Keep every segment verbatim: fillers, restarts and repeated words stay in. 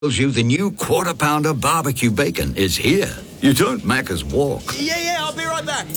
tells you the new Quarter Pounder barbecue bacon is here. You don't Macca's walk. Yeah, yeah, I'll be right back.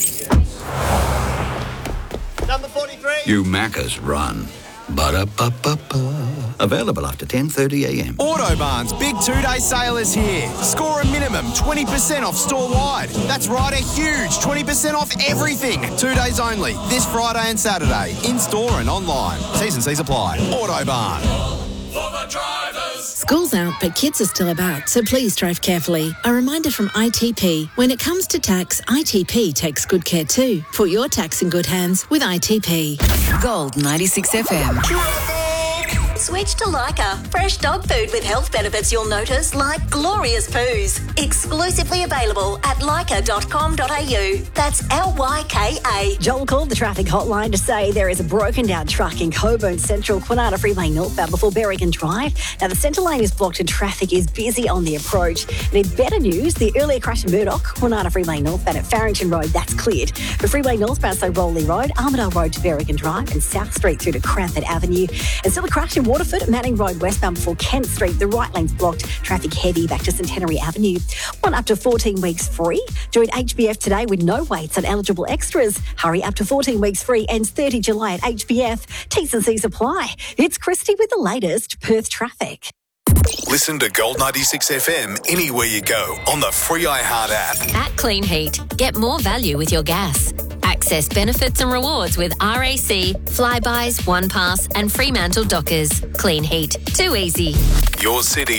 Number forty-three. You Macca's run. Ba-da-ba-ba-ba. Available after ten thirty a.m. Autobarn's big two-day sale is here. Score a minimum twenty percent off store-wide. That's right, a huge twenty percent off everything. Two days only, this Friday and Saturday, in-store and online. T's and C's apply. Autobarn. For the drivers. School's out, but kids are still about, so please drive carefully. A reminder from I T P. When it comes to tax, I T P takes good care too. Put your tax in good hands with I T P. Gold ninety-six F M. Switch to Lyca. Fresh dog food with health benefits you'll notice, like glorious poos. Exclusively available at lyca dot com dot a u. That's L Y K A. Joel called the traffic hotline to say there is a broken down truck in Coburn Central, Kwinana Freeway northbound before Berrigan Drive. Now, the centre lane is blocked and traffic is busy on the approach. And in better news, the earlier crash in Murdoch, Kwinana Freeway northbound at Farrington Road, that's cleared. The freeway northbound, so Rowley Road, Armidale Road to Berrigan Drive and South Street through to Cranford Avenue. And still a crash in Waterford, Manning Road westbound before Kent Street. The right lane's blocked. Traffic heavy back to Centenary Avenue. One up to fourteen weeks free. Join H B F today with no waits on eligible extras. Hurry up to fourteen weeks free. Ends thirtieth of July at H B F. T's and C's apply. It's Christy with the latest Perth traffic. Listen to Gold ninety-six F M anywhere you go on the free iHeart app. At Clean Heat, get more value with your gas. Access benefits and rewards with R A C, Flybys, OnePass and Fremantle Dockers. Clean Heat. Too easy. Your city,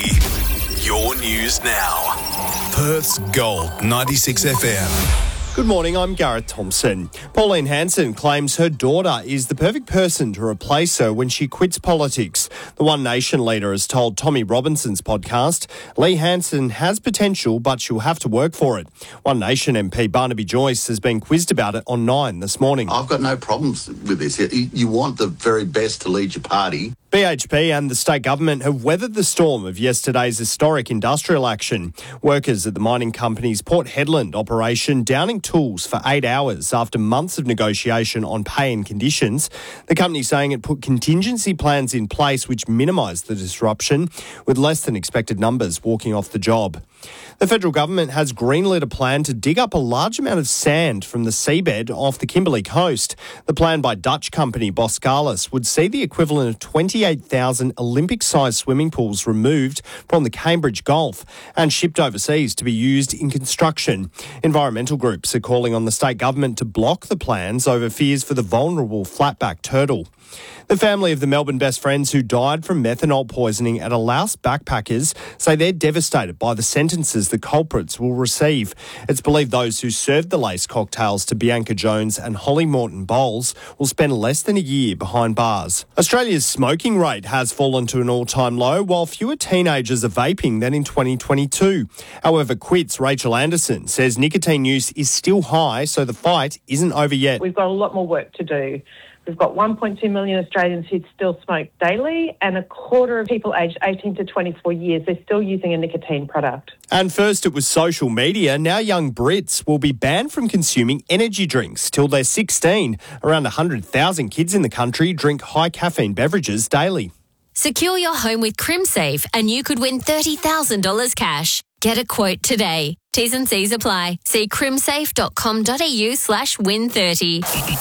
your news now. Perth's Gold ninety-six F M. Good morning, I'm Gareth Thompson. Pauline Hanson claims her daughter is the perfect person to replace her when she quits politics. The One Nation leader has told Tommy Robinson's podcast, Lee Hanson has potential, but she'll have to work for it. One Nation M P Barnaby Joyce has been quizzed about it on Nine this morning. I've got no problems with this. You want the very best to lead your party. B H P and the state government have weathered the storm of yesterday's historic industrial action. Workers at the mining company's Port Hedland operation downing tools for eight hours after months of negotiation on pay and conditions. The company saying it put contingency plans in place which minimised the disruption, with less than expected numbers walking off the job. The federal government has greenlit a plan to dig up a large amount of sand from the seabed off the Kimberley coast. The plan by Dutch company Boskalis would see the equivalent of twenty-eight thousand Olympic-sized swimming pools removed from the Cambridge Gulf and shipped overseas to be used in construction. Environmental groups are calling on the state government to block the plans over fears for the vulnerable flatback turtle. The family of the Melbourne best friends who died from methanol poisoning at a Laos backpackers say they're devastated by the sentences the culprits will receive. It's believed those who served the lace cocktails to Bianca Jones and Holly Morton Bowles will spend less than a year behind bars. Australia's smoking rate has fallen to an all-time low, while fewer teenagers are vaping than in twenty twenty-two. However, Quit's Rachel Anderson says nicotine use is still high, so the fight isn't over yet. We've got a lot more work to do. We've got one point two million Australians who still smoke daily, and a quarter of people aged eighteen to twenty-four years, they're still using a nicotine product. And first it was social media. Now young Brits will be banned from consuming energy drinks till they're sixteen. Around one hundred thousand kids in the country drink high caffeine beverages daily. Secure your home with CrimSafe and you could win thirty thousand dollars cash. Get a quote today. T's and C's apply. See crimsafe dot com dot a u slash win thirty.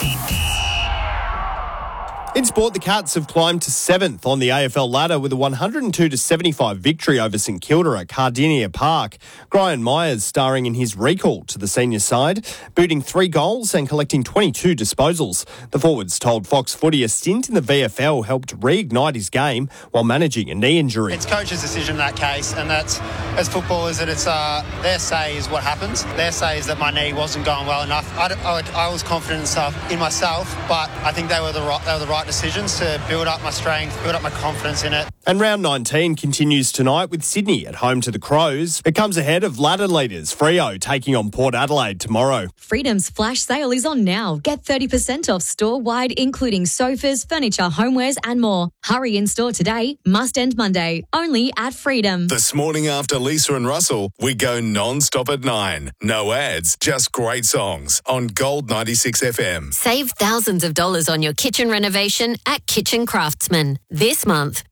In sport, the Cats have climbed to seventh on the A F L ladder with a one hundred two to seventy-five victory over St Kilda at Cardinia Park. Brian Myers starring in his recall to the senior side, booting three goals and collecting twenty-two disposals. The forwards told Fox Footy a stint in the V F L helped reignite his game while managing a knee injury. It's coach's decision in that case, and that's, as footballers, that it's uh, their say is what happens. Their say is that my knee wasn't going well enough. I, I, I was confident in, stuff, in myself, but I think they were the right, they were the right decisions to build up my strength, build up my confidence in it. And round nineteen continues tonight with Sydney at home to the Crows. It comes ahead of ladder leaders Freo taking on Port Adelaide tomorrow. Freedom's flash sale is on now. Get thirty percent off store-wide, including sofas, furniture, homewares and more. Hurry in store today. Must end Monday. Only at Freedom. This morning after Lisa and Russell, we go non-stop at nine. No ads, just great songs on Gold ninety-six F M. Save thousands of dollars on your kitchen renovation at Kitchen Craftsman. This month, the more you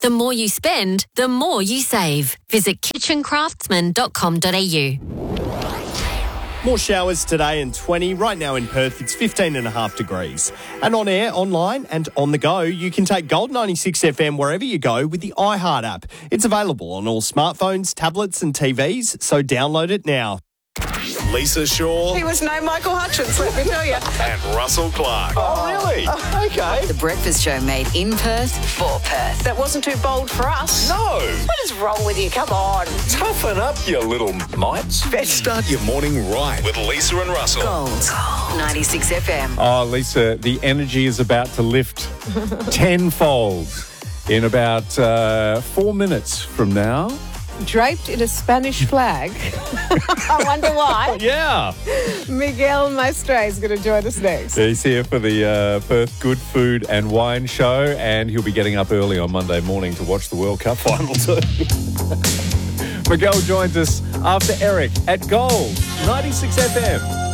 you spend, the more you save. Visit kitchen craftsman dot com dot a u. More showers today and twenty. Right now in Perth, it's fifteen and a half degrees. And on air, online and on the go, you can take Gold ninety-six F M wherever you go with the iHeart app. It's available on all smartphones, tablets and T Vs, so download it now. Lisa Shaw. He was no Michael Hutchins, let me tell you. And Russell Clark. Oh, really? Uh, okay. The Breakfast Show made in Perth for Perth. That wasn't too bold for us. No. What is wrong with you? Come on. Toughen up, you little mites. Let's start your morning right with Lisa and Russell. Gold ninety-six F M. Oh, Lisa, the energy is about to lift tenfold in about uh, four minutes from now. Draped in a Spanish flag. I wonder why. Yeah. Miguel Maestre is going to join us next. He's here for the uh, Perth Good Food and Wine Show, and he'll be getting up early on Monday morning to watch the World Cup final too. Miguel joins us after Eric at Gold ninety-six F M.